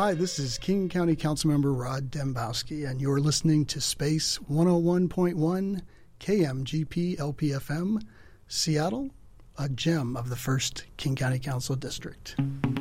Hi, this is King County Councilmember Rod Dembowski, and you're listening to Space 101.1 KMGP LPFM, Seattle, a gem of the 1st King County Council District.